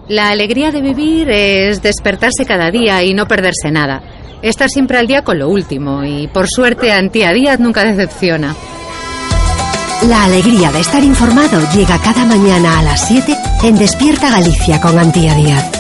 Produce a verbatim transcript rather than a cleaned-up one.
La alegría de vivir es despertarse cada día y no perderse nada. Estar siempre al día con lo último y, por suerte, Antía Díaz nunca decepciona. La alegría de estar informado llega cada mañana a las siete en Despierta Galicia con Antía Díaz.